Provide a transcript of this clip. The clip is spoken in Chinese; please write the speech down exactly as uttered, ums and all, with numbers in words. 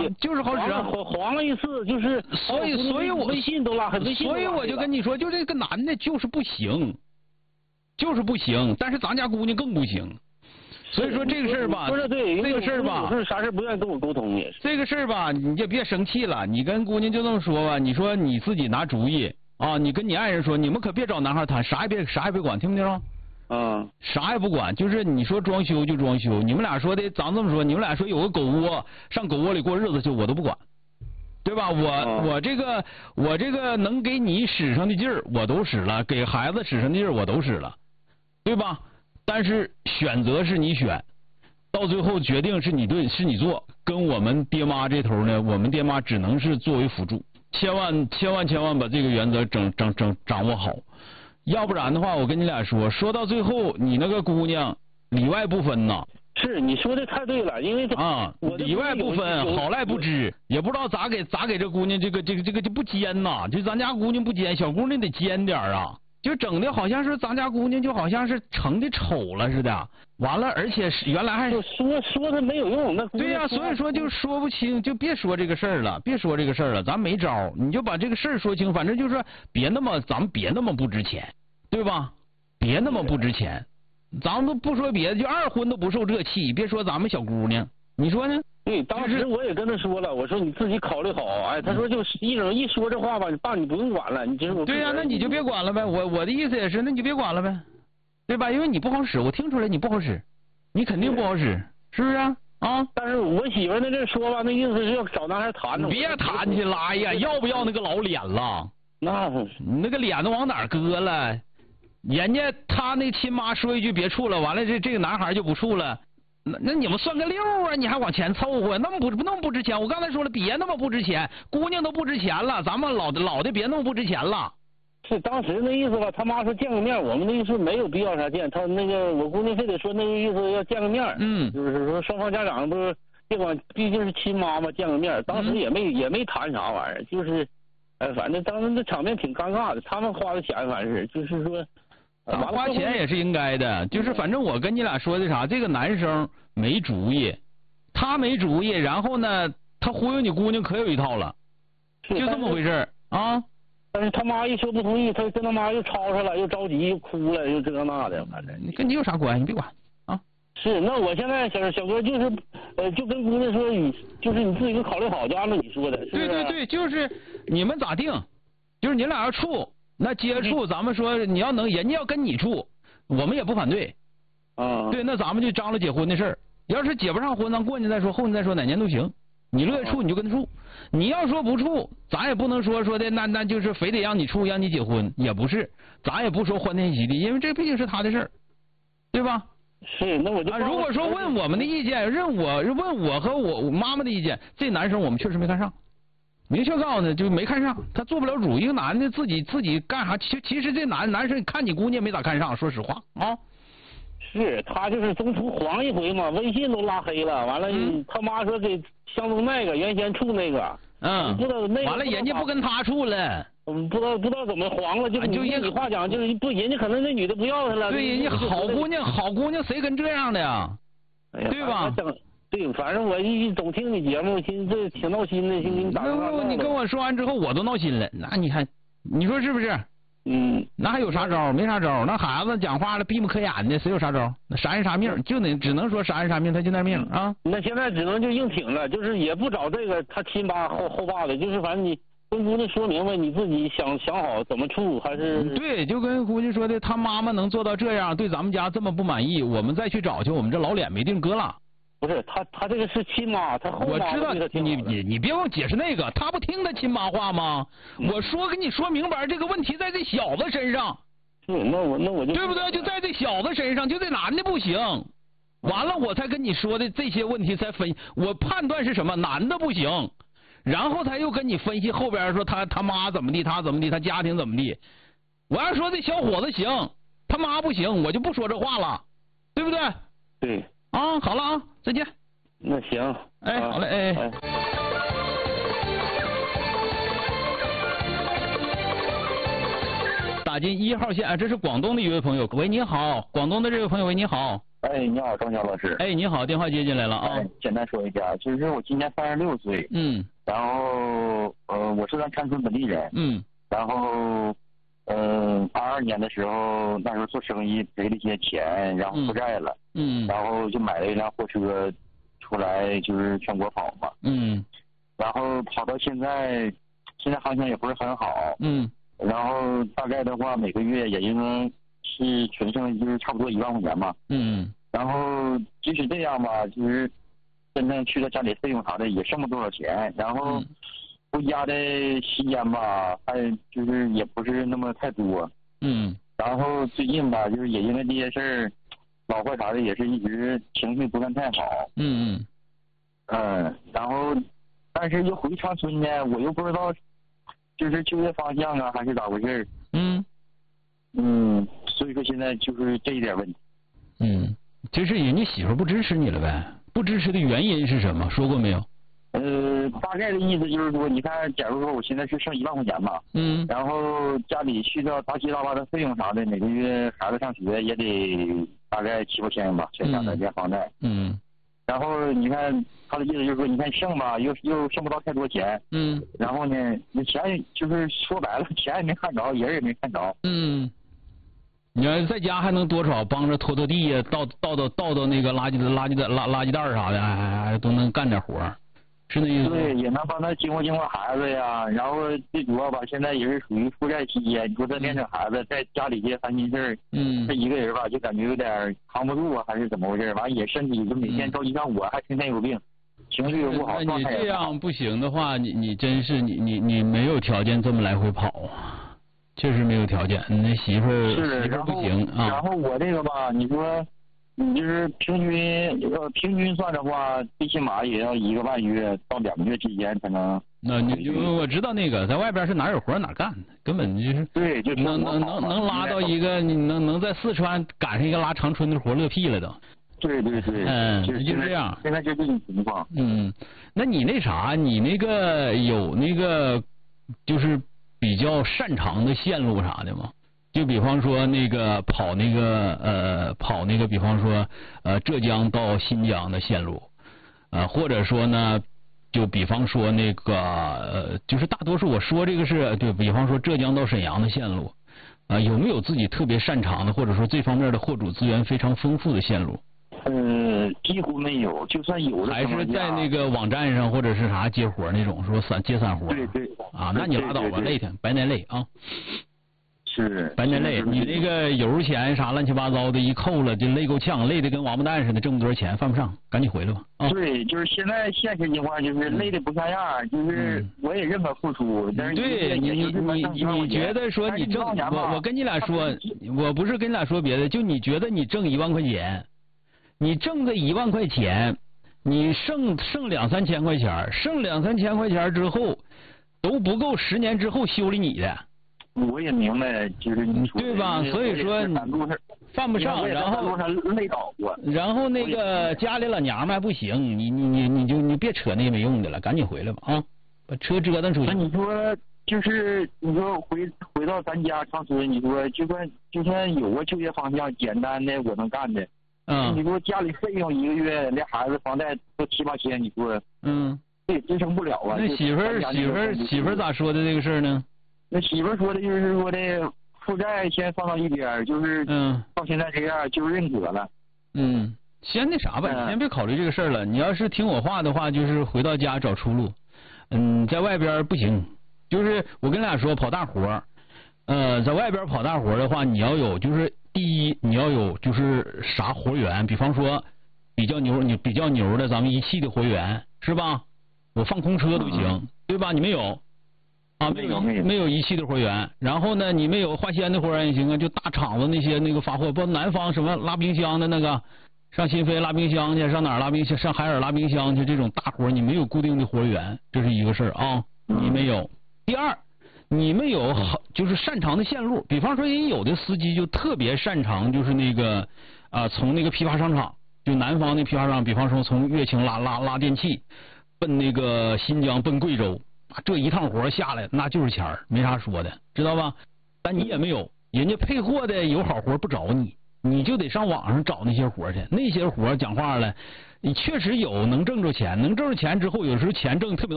就是好使啊， 黄黄了一次，就是所以所以我微信都拉黑，微信所以我就跟你说，就这个男的就是不行，就是不行，但是咱家姑娘更不行。所以说这个事儿吧， 说的对， 这个事儿吧， 有事啥事不愿意跟我沟通也是。 这个事儿吧，你就别生气了，你跟姑娘就这么说吧，你说你自己拿主意啊，你跟你爱人说，你们可别找男孩谈，啥也别啥也别管，听没听着？ 嗯， 啥也不管，就是你说装修就装修，你们俩说的，咱这么说，你们俩说有个狗窝，上狗窝里过日子去，我都不管，对吧？我、 嗯、 我这个我这个能给你使上的劲儿，我都使了，给孩子使上的劲儿，我都使了，对吧？但是选择是你选，到最后决定是你对，是你做，跟我们爹妈这头呢，我们爹妈只能是作为辅助，千万千万千万把这个原则整整整掌握好，要不然的话，我跟你俩说，说到最后，你那个姑娘里外不分呐。 是你说的太对了，因为啊，里外不分，好赖不知，也不知道咋给咋给这姑娘这个这个这个就不尖呐，就咱家姑娘不尖，小姑娘得尖点啊。就整的好像是咱家姑娘就好像是成的丑了似的，完了，而且是原来还说说他没有用，那对呀、啊，所以说就说不清，就别说这个事儿了，别说这个事儿了，咱没招，你就把这个事儿说清，反正就是别那么，咱们别那么不值钱，对吧？别那么不值钱，咱们都不说别的，就二婚都不受这气，别说咱们小姑娘，你说呢？ 对，当时我也跟他说了，我说你自己考虑好，哎，他说就是一整一说这话吧，爸你不用管了，你就是我。 对呀、啊，那你就别管了呗，我我的意思也是，那你就别管了呗，对吧？因为你不好使，我听出来你不好使，你肯定不好使，是不是啊？啊！ 但是我媳妇那这说吧，那意思是要找男孩谈呢。 别谈去了，哎呀，要不要那个老脸了？ 那你那个脸都往哪儿搁了？人家他那亲妈说一句别处了，完了这这个男孩就不处了。那那你们算个六啊？你还往前凑合？那么不那么不值钱？我刚才说了，别那么不值钱，姑娘都不值钱了，咱们老的老的别那么不值钱了。 是当时那意思吧？他妈说见个面，我们那意思没有必要啥见，他那个我姑娘非得说那个意思要见个面， 嗯， 就是说双方家长不是别管，毕竟是亲妈妈见个面，当时也没、嗯、也没谈啥玩意儿，就是，哎，反正当时那场面挺尴尬的，他们花的钱反正是就是说。 咱花钱也是应该的，就是反正我跟你俩说的啥，这个男生没主意，他没主意，然后呢，他忽悠你姑娘可有一套了，就这么回事啊。 但是他妈一说不同意，他跟他妈又吵吵了，又着急，又哭了，又这那的，反正你跟你有啥关系？你别管啊。 是，那我现在小小哥就是，呃，就跟姑娘说，你就是你自己就考虑好，就按照你说的。是是对对对，就是你们咋定，就是你俩要处。那接触，咱们说你要能，人家要跟你处，我们也不反对。 啊， 对，那咱们就张罗结婚的事儿。要是结不上婚，咱过年再说，后年再说，哪年都行。你乐意处你就跟他处，你要说不处，咱也不能说说的那那就是非得让你处，让你结婚，也不是，咱也不说欢天喜地，因为这毕竟是他的事儿，对吧？ 是，那我就、 啊、如果说问我们的意见，问我问我和我我妈妈的意见，这男生我们确实没看上。明确告诉他，就没看上，他做不了主。一个男的自己自己干啥？其其实这男男生看你姑娘没咋看上，说实话啊。 是他就是中途黄一回嘛，微信都拉黑了。完了，嗯、他妈说给相中那个原先处那个， 嗯， 不知道那个。 完了，人家不跟他处了。 嗯，不知道不知道怎么黄了，就就你你话讲，就是不，人家可能那女的不要他了。 对，人家好姑娘，好姑娘谁跟这样的呀？ 哎呀， 对吧？ 对，反正我一总听你节目，寻思这挺闹心的，寻思你打电话。 你跟我说完之后，我都闹心了。那你看，你说是不是？ 嗯。 那还有啥招？没啥招。那孩子讲话了，闭目可眼的，谁有啥招？那啥人啥命，就得只能说啥人啥命，他就那命啊。 那现在只能就硬挺了，就是也不找这个他亲爸后后爸的，就是反正你跟姑娘说明白，你自己想想好怎么处，还是对，就跟姑娘说的，他妈妈能做到这样，对咱们家这么不满意，我们再去找去，我们这老脸没地搁了。 不是他，他这个是亲妈，他后妈我知道你你你别给我解释那个，他不听他亲妈话吗？嗯、我说跟你说明白，这个问题在这小子身上。 是，那我那我就对不对？就在这小子身上，就这男的不行。完了，我才跟你说的这些问题才分，我判断是什么？男的不行，然后他又跟你分析后边说他他妈怎么地，他怎么地，他家庭怎么地。我要说这小伙子行，他妈不行，我就不说这话了，对不对？ 对。 啊，好了啊，再见。 那行， 哎， 啊、 好嘞，哎。 哎打进一号线，啊，这是广东的一位朋友，喂，你好，广东的这位朋友，喂，你好。 哎，你好，张晓老师。 哎，你好，电话接进来了啊。 哎，简单说一下，就是我今年三十六岁。 嗯。 然后，呃，我是咱长春本地人。 嗯。 然后，嗯、呃，八二年的时候，那时候做生意赔了一些钱，然后负债了。 嗯。 然后就买了一辆货车，出来就是全国跑嘛。 嗯。 然后跑到现在，现在行情也不是很好。 嗯。 然后大概的话，每个月也应该是纯剩就是差不多一万块钱吧。 嗯。 然后即使这样吧，就是真正去了家里费用啥的也剩不多少钱。然后回家的时间吧，还就是也不是那么太多。 嗯。 然后最近吧，就是也因为这些事儿，老婆啥的也是一直情绪不算太好。 嗯嗯。 嗯，然后但是又回长春呢，我又不知道就是就业方向啊，还是咋回事？ 嗯。 嗯，所以说现在就是这一点问题。 嗯，就是人家媳妇不支持你了呗？不支持的原因是什么？说过没有？ 呃，大概的意思就是说，你看，假如说我现在是剩一万块钱吧， 嗯， 然后家里需要杂七杂八的费用啥的，每个月孩子上学也得大概七八千吧，全家的这房贷。 嗯。 然后你看他的意思就是说，你看剩吧，又又剩不到太多钱。 嗯。 然后呢，你钱就是说白了，钱也没看着，人也没看着。 嗯。你要在家还能多少帮着拖拖地呀，倒倒倒倒倒那个垃圾的垃圾的垃垃圾袋啥的，哎，都能干点活，是那意思吗？ 对，也能帮他经过经过孩子呀。然后最主要吧，现在也是属于负债期间，你说再连着孩子在家里这些烦心事儿， 嗯， 他一个人吧，就感觉有点扛不住啊，还是怎么回事？完也身体就每天着急，像我还天天有病，情绪又不好， 那你这状态也不好。 样不行的话，你你真是你你你没有条件这么来回跑啊。确实没有条件，你那媳妇儿是， 媳妇儿不行啊。 然后我这个吧，你说，你就是平均呃平均算的话，最起码也要一个半月到两个月之间才能。 那你就我知道那个在外边是哪有活哪干，根本就是对，就能能能能拉到一个，你能能在四川赶上一个拉长春的活，乐屁了都。 对对对， 嗯， 就就是这样。 现在就这种情况。 嗯，那你那啥，你那个有那个就是。比较擅长的线路啥的吗？就比方说那个跑那个呃跑那个，比方说呃浙江到新疆的线路，呃或者说呢，就比方说那个呃就是大多数我说这个是对比方说浙江到沈阳的线路，啊、呃、有没有自己特别擅长的，或者说这方面的货主资源非常丰富的线路？ 呃，几乎没有，就算有的还是在那个网站上或者是啥接活那种，说散接散活。 对对。 啊，那你拉倒吧，累挺，白年累啊。 是。 白年累，你那个油钱啥乱七八糟的，一扣了就累够呛，累的跟王八蛋似的，挣不多少钱，犯不上，赶紧回来吧。啊。 对，就是现在现实情况就是累的不像样，就是我也认可付出，但是对你你你你觉得说你挣，我我跟你俩说，我不是跟你俩说别的，就你觉得你挣一万块钱。你挣个一万块钱，你剩剩两三千块钱，剩两三千块钱之后，都不够十年之后修理你的。 我也明白，就是你说对吧？所以说犯不上，然后累倒过， 然后那个家里老娘们还不行，你你你你就你别扯那个没用的了，赶紧回来吧啊！把车折腾出去。 那你说就是你说回回到咱家长春，你说就算就算有个就业方向简单的我能干的。 嗯， 你说家里费用一个月连孩子房贷都七八千，你说， 嗯， 这也支撑不了啊。 那媳妇儿媳妇儿媳妇儿咋说的这个事儿呢？ 那媳妇儿说的就是说的负债先放到一边，就是嗯， 到现在这样就认可了。 嗯，先那啥吧，你先别考虑这个事儿了。你要是听我话的话，就是回到家找出路。嗯，在外边不行，就是我跟你俩说跑大活，呃，在外边跑大活的话，你要有就是。第一，你要有就是啥活源，比方说比较牛，你比较牛的咱们一汽的活源是吧？我放空车都行，嗯、对吧？你没有啊？没有没有一汽的活源。然后呢，你没有化纤的活源也行啊，就大厂子那些那个发货，不南方什么拉冰箱的那个，上新飞拉冰箱去，上哪儿拉冰箱？上海尔拉冰箱去，这种大活你没有固定的活源，这是一个事儿啊，你没有。第二。你们有好就是擅长的线路，比方说人有的司机就特别擅长，就是那个啊、呃、从那个批发商场，就南方那批发商，比方说从乐清拉拉拉电器，奔那个新疆奔贵州，这一趟活下来那就是钱儿，没啥说的，知道吧？但你也没有，人家配货的有好活不找你， 你就得上网上找那些活去。那些活讲话了，你确实有能挣着钱，能挣着钱之后，有时候钱挣特别